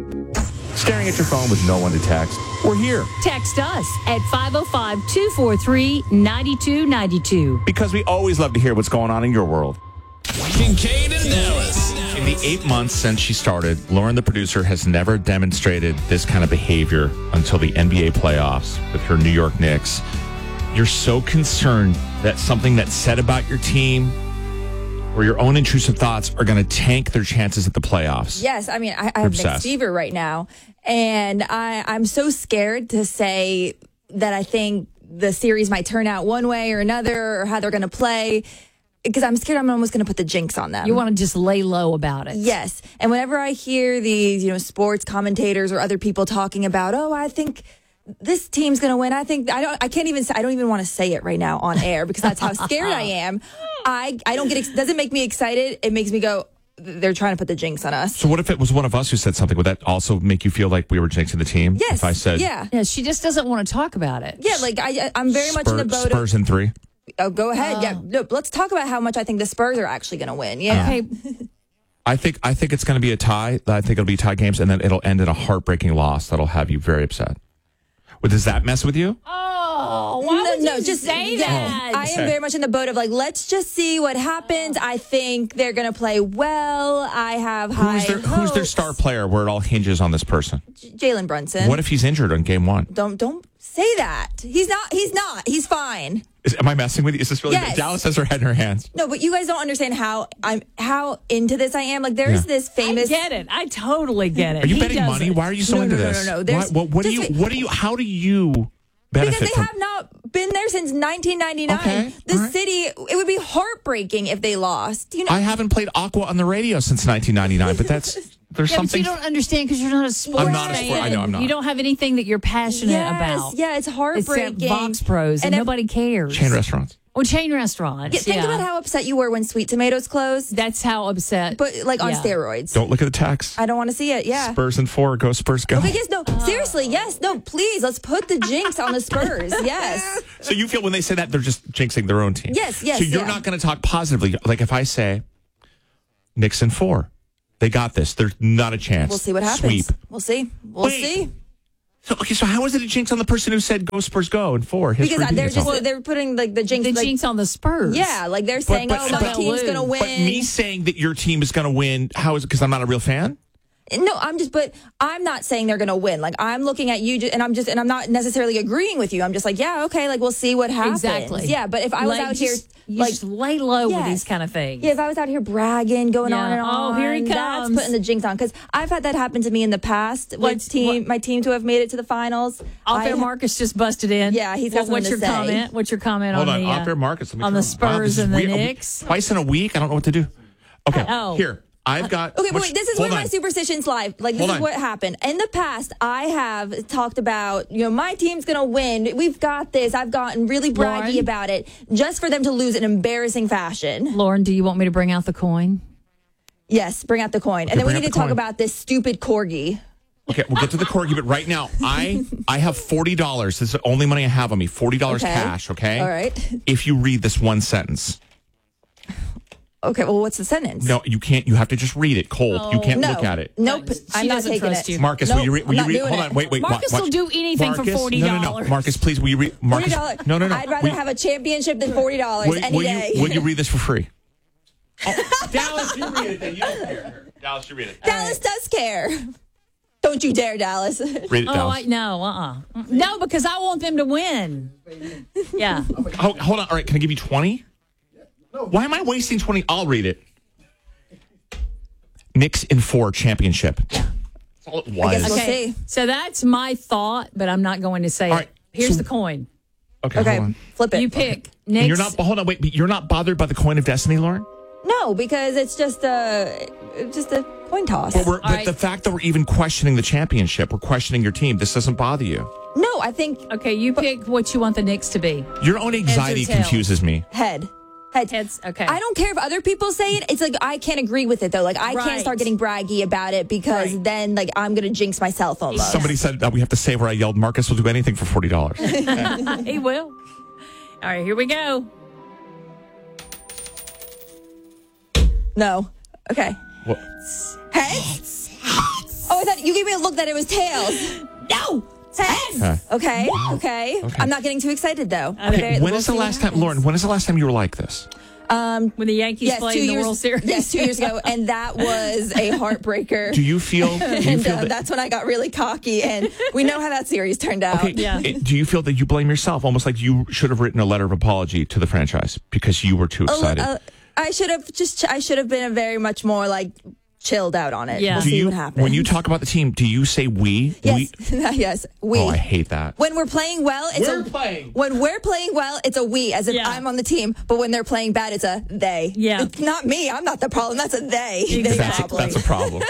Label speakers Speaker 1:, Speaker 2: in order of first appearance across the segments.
Speaker 1: Staring at your phone with no one to text? We're here.
Speaker 2: Text us at 505-243-9292.
Speaker 1: Because we always love to hear what's going on in your world.
Speaker 3: Kincaid and Dallas.
Speaker 1: In the 8 months since she started, Lauren, the producer, has never demonstrated this kind of behavior until the NBA playoffs with her New York Knicks. You're so concerned that something that's said about your team or your own intrusive thoughts are going to tank their chances at the playoffs.
Speaker 4: Yes, I mean, I have Knicks fever right now, and I'm so scared to say that I think the series might turn out one way or another, or how they're going to play, because I'm scared I'm almost going to put the jinx on them.
Speaker 2: You want to just lay low about it.
Speaker 4: Yes, and whenever I hear these, sports commentators or other people talking about, I think this team's going to win. I don't even want to say it right now on air because that's how scared I am. I don't doesn't make me excited. It makes me go, they're trying to put the jinx on us.
Speaker 1: So what if it was one of us who said something? Would that also make you feel like we were jinxing the team?
Speaker 4: Yes.
Speaker 1: If I said,
Speaker 4: yeah,
Speaker 2: she just doesn't want to talk about it.
Speaker 4: Yeah, like I'm very much in the boat
Speaker 1: Spurs in 3.
Speaker 4: Oh, go ahead. Yeah, no, let's talk about how much I think the Spurs are actually going to win. Yeah.
Speaker 2: Okay.
Speaker 1: I think it's going to be a tie. I think it'll be tie games, and then it'll end in a heartbreaking loss that'll have you very upset. Well, does that mess with you?
Speaker 2: Oh, why would you
Speaker 4: just
Speaker 2: say
Speaker 4: yeah,
Speaker 2: that?
Speaker 4: I am very much in the boat of let's just see what happens. I think they're going to play well. I have high
Speaker 1: Who's their star player where it all hinges on this person?
Speaker 4: Jalen Brunson.
Speaker 1: What if he's injured in game 1?
Speaker 4: Don't say that. He's not. He's fine.
Speaker 1: Am I messing with you? Is this really?
Speaker 4: Yes.
Speaker 1: Dallas has her head in her hands.
Speaker 4: No, but you guys don't understand how into this I am. Like there's this famous.
Speaker 2: I get it. I totally get it.
Speaker 1: Are you betting money? Why are you so into this?
Speaker 4: No.
Speaker 1: How do you benefit?
Speaker 4: Because they have not been there since 1999.
Speaker 1: Okay,
Speaker 4: city, it would be heartbreaking if they lost.
Speaker 1: I haven't played Aqua on the radio since 1999, but there's something.
Speaker 2: But you don't understand because you're not a sports
Speaker 1: I'm not a sport. I know I'm not.
Speaker 2: You don't have anything that you're passionate about.
Speaker 4: Yeah, it's heartbreaking.
Speaker 2: Except Vox Pros, and nobody cares.
Speaker 1: Chain restaurants.
Speaker 2: Well, chain restaurants.
Speaker 4: Think about how upset you were when Sweet Tomatoes closed.
Speaker 2: That's how upset.
Speaker 4: But on steroids.
Speaker 1: Don't look at the text.
Speaker 4: I don't want to see it. Yeah.
Speaker 1: Spurs in 4. Go Spurs, go.
Speaker 4: Okay, yes, no. Seriously, yes. No, please. Let's put the jinx on the Spurs. Yes.
Speaker 1: So you feel when they say that, they're just jinxing their own team.
Speaker 4: Yes.
Speaker 1: So you're not going to talk positively. Like if I say Knicks in 4, they got this. There's not a chance.
Speaker 4: We'll see what happens.
Speaker 1: Sweep.
Speaker 4: We'll see. We'll see.
Speaker 1: So how is it a jinx on the person who said go Spurs go in 4?
Speaker 4: Because they're putting the jinx.
Speaker 2: The jinx on the Spurs.
Speaker 4: Yeah, like they're saying, my team's going to win.
Speaker 1: But me saying that your team is going to win, how is it? Because I'm not a real fan?
Speaker 4: No, I'm not saying they're going to win. Like I'm looking at you and I'm not necessarily agreeing with you. I'm just like, yeah, okay, like we'll see what happens.
Speaker 2: Exactly.
Speaker 4: Yeah, but if I was out here
Speaker 2: just lay low with these kind of things.
Speaker 4: Yeah, if I was out here bragging, going on and on.
Speaker 2: Oh, here he comes.
Speaker 4: That's putting the jinx on because I've had that happen to me in the past with my team to have made it to the finals.
Speaker 2: Off-air Marcus just busted in.
Speaker 4: Yeah, he's got something to say.
Speaker 2: Comment? What's your comment
Speaker 1: Hold
Speaker 2: on the
Speaker 1: off-air Marcus
Speaker 2: on the Spurs and the Knicks?
Speaker 1: Twice in a week? I don't know what to do. Okay, here. I've got...
Speaker 4: Okay, but wait, this is where my superstitions lie. Like, this is what happened. In the past, I have talked about, my team's going to win. We've got this. I've gotten really braggy about it just for them to lose in embarrassing fashion.
Speaker 2: Lauren, do you want me to bring out the coin?
Speaker 4: Yes, bring out the coin. And then we need to talk about this stupid corgi.
Speaker 1: Okay, we'll get to the corgi, but right now, I have $40. This is the only money I have on me. $40 cash, okay?
Speaker 4: All right.
Speaker 1: If you read this one sentence.
Speaker 4: Okay, well, what's the sentence?
Speaker 1: No, you can't. You have to just read it cold. You can't look at it.
Speaker 4: Nope, I'm not taking it.
Speaker 2: You.
Speaker 1: Marcus, will you read? Hold on, wait.
Speaker 2: Marcus will do anything for $40.
Speaker 1: No. Marcus, please, will you read? Marcus,
Speaker 4: $40.
Speaker 1: No.
Speaker 4: I'd rather have a championship than $40 any day.
Speaker 1: Will you read this for free? Dallas, you read it then. You don't care. Dallas, you read it.
Speaker 4: Dallas does care. Don't you dare, Dallas.
Speaker 1: Read it, Dallas.
Speaker 2: No, No, because I want them to win. Yeah.
Speaker 1: Oh, hold on. All right, can I give you 20? No. Why am I wasting 20? I'll read it. Knicks in 4 championship. That's all it was.
Speaker 2: Okay, so that's my thought, but I'm not going to say it. Here's the coin.
Speaker 1: Okay, hold on.
Speaker 4: Flip it.
Speaker 2: You pick. Knicks.
Speaker 1: You're not. Hold on, wait. But you're not bothered by the coin of destiny, Lauren?
Speaker 4: No, because it's just a coin toss.
Speaker 1: But the fact that we're even questioning the championship, we're questioning your team. This doesn't bother you.
Speaker 4: No, I think.
Speaker 2: Okay, you pick what you want the Knicks to be.
Speaker 1: Your own anxiety confuses me.
Speaker 4: Heads.
Speaker 2: Okay.
Speaker 4: I don't care if other people say it. It's like I can't agree with it though. Like I can't start getting braggy about it because then like I'm gonna jinx myself almost.
Speaker 1: Somebody said we have to say where I yelled, Marcus will do anything for $40.
Speaker 2: He will. All right, here we go.
Speaker 4: No. Okay.
Speaker 1: What?
Speaker 4: Heads. Oh, I thought you gave me a look that it was tails.
Speaker 2: No.
Speaker 4: Heads. Okay. I'm not getting too excited, though.
Speaker 1: Okay, when is the last time, Lauren, when is the last time you were like this?
Speaker 2: When the Yankees played in the World Series.
Speaker 4: Yes, 2 years ago. And that was a heartbreaker.
Speaker 1: Do you feel
Speaker 4: that's when I got really cocky. And we know how that series turned out.
Speaker 1: Okay, do you feel that you blame yourself? Almost like you should have written a letter of apology to the franchise because you were too excited.
Speaker 4: I should have been very much more like chilled out on it.
Speaker 2: Yeah.
Speaker 4: We'll see what happens.
Speaker 1: When you talk about the team, do you say we?
Speaker 4: Yes. Yes. We.
Speaker 1: Oh, I hate that.
Speaker 4: When we're playing well, when we're playing well, it's a we, as if I'm on the team. But when they're playing bad, it's a they.
Speaker 2: Yeah.
Speaker 4: It's not me. I'm not the problem. That's a they.
Speaker 2: Exactly.
Speaker 1: That's a problem.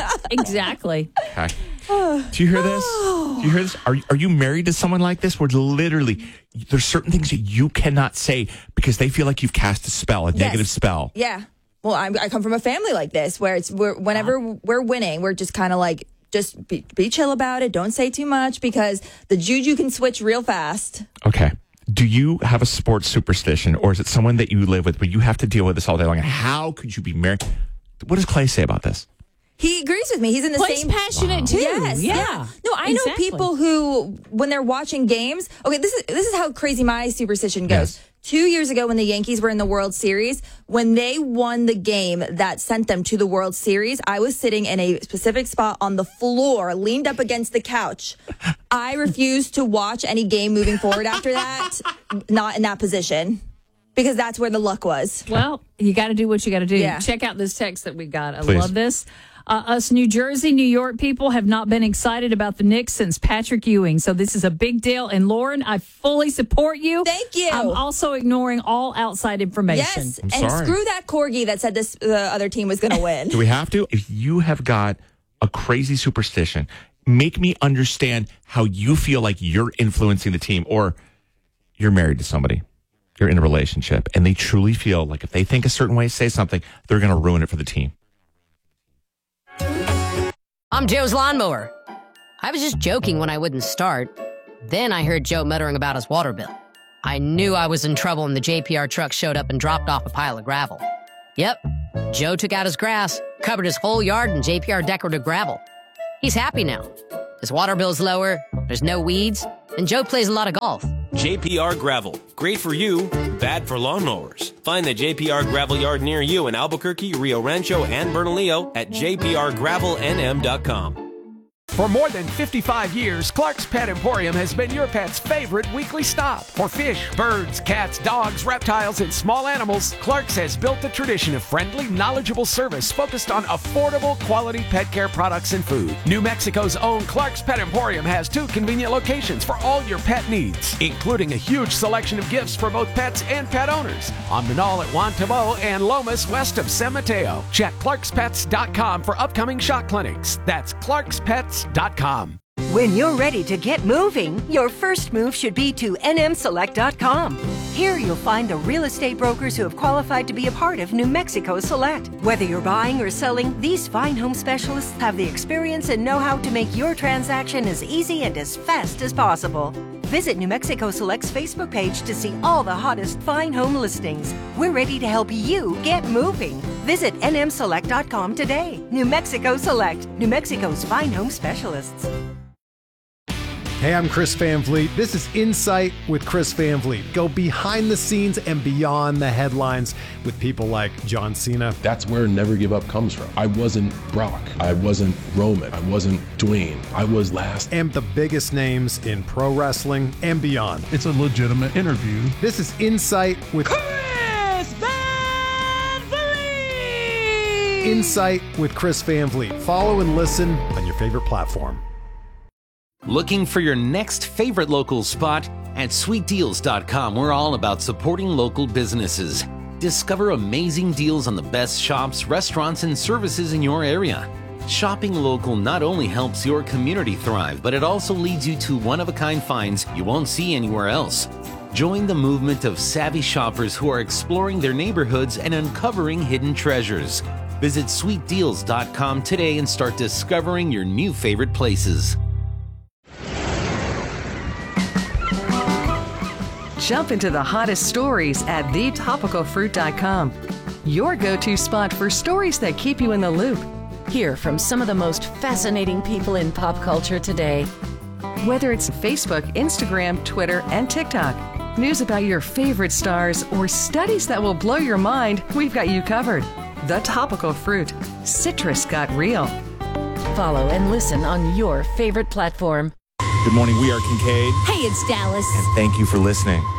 Speaker 2: Exactly.
Speaker 1: Okay. Do you hear this? Do you hear this? Are you married to someone like this where literally there's certain things that you cannot say because they feel like you've cast a spell, a negative spell?
Speaker 4: Yeah. Well, I come from a family like this where whenever we're winning, we're just kind of like, just be chill about it. Don't say too much because the juju can switch real fast.
Speaker 1: Okay. Do you have a sports superstition or is it someone that you live with where you have to deal with this all day long? How could you be married? What does Clay say about this?
Speaker 4: He agrees with me. He's in the
Speaker 2: Clay's
Speaker 4: same.
Speaker 2: passionate too.
Speaker 4: Yes. Yeah. No, I know people who, when they're watching games. Okay, this is how crazy my superstition goes.
Speaker 1: Yes.
Speaker 4: 2 years ago, when the Yankees were in the World Series, when they won the game that sent them to the World Series, I was sitting in a specific spot on the floor, leaned up against the couch. I refused to watch any game moving forward after that, not in that position. Because that's where the luck was.
Speaker 2: Well, you got to do what you got to do.
Speaker 4: Yeah.
Speaker 2: Check out this text that we got. I
Speaker 1: Please.
Speaker 2: love this. Us New Jersey, New York people have not been excited about the Knicks since Patrick Ewing. So this is a big deal. And Lauren, I fully support you.
Speaker 4: Thank you.
Speaker 2: I'm also ignoring all outside information.
Speaker 4: Yes.
Speaker 1: I'm
Speaker 4: And
Speaker 1: sorry.
Speaker 4: screw that corgi that said the other team was going to win.
Speaker 1: Do we have to? If you have got a crazy superstition, make me understand how you feel like you're influencing the team or you're married to somebody. You're in a relationship and they truly feel like if they think a certain way, say something, they're going to ruin it for the team.
Speaker 5: I'm Joe's lawnmower. I was just joking when I wouldn't start. Then I heard Joe muttering about his water bill. I knew I was in trouble when the JPR truck showed up and dropped off a pile of gravel. Yep, Joe took out his grass, covered his whole yard in JPR decorative gravel. He's happy now. His water bill's lower, there's no weeds, and Joe plays a lot of golf.
Speaker 3: JPR Gravel. Great for you, bad for lawnmowers. Find the JPR Gravel yard near you in Albuquerque, Rio Rancho, and Bernalillo at jprgravelnm.com.
Speaker 6: For more than 55 years, Clark's Pet Emporium has been your pet's favorite weekly stop. For fish, birds, cats, dogs, reptiles, and small animals, Clark's has built a tradition of friendly, knowledgeable service focused on affordable, quality pet care products and food. New Mexico's own Clark's Pet Emporium has 2 convenient locations for all your pet needs, including a huge selection of gifts for both pets and pet owners. On Manal at Juan Tabo and Lomas west of San Mateo. Check clarkspets.com for upcoming shock clinics. That's clarkspets.com.
Speaker 7: When you're ready to get moving, your first move should be to nmselect.com. Here you'll find the real estate brokers who have qualified to be a part of New Mexico Select. Whether you're buying or selling, these fine home specialists have the experience and know-how to make your transaction as easy and as fast as possible. Visit New Mexico Select's Facebook page to see all the hottest fine home listings. We're ready to help you get moving. Visit nmselect.com today. New Mexico Select, New Mexico's fine home specialists.
Speaker 8: Hey, I'm Chris Van Vliet. This is Insight with Chris Van Vliet. Go behind the scenes and beyond the headlines with people like John Cena.
Speaker 9: That's where Never Give Up comes from. I wasn't Brock. I wasn't Roman. I wasn't Dwayne. I was last.
Speaker 8: And the biggest names in pro wrestling and beyond.
Speaker 10: It's a legitimate interview.
Speaker 8: This is Insight with
Speaker 11: Chris Van Vliet.
Speaker 8: Insight with Chris Van Vliet. Follow and listen on your favorite platform.
Speaker 12: Looking for your next favorite local spot? At sweetdeals.com, we're all about supporting local businesses. Discover amazing deals on the best shops, restaurants, and services in your area. Shopping local not only helps your community thrive, but it also leads you to one-of-a-kind finds you won't see anywhere else. Join the movement of savvy shoppers who are exploring their neighborhoods and uncovering hidden treasures. Visit sweetdeals.com today and start discovering your new favorite places.
Speaker 13: Jump into the hottest stories at thetopicalfruit.com. Your go-to spot for stories that keep you in the loop. Hear from some of the most fascinating people in pop culture today. Whether it's Facebook, Instagram, Twitter, and TikTok, news about your favorite stars, or studies that will blow your mind, we've got you covered. The Topical Fruit. Citrus got real. Follow and listen on your favorite platform.
Speaker 1: Good morning. We are Kincaid.
Speaker 2: Hey, it's Dallas.
Speaker 1: And thank you for listening.